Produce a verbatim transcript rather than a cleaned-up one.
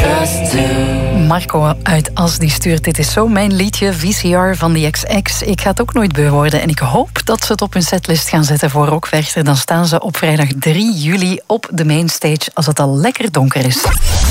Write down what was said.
Marco uit As die stuurt: dit is zo mijn liedje, V C R van de X X. Ik ga het ook nooit beu worden en ik hoop dat ze het op hun setlist gaan zetten voor Rockwerchter. Dan staan ze op vrijdag drie juli op de mainstage als het al lekker donker is.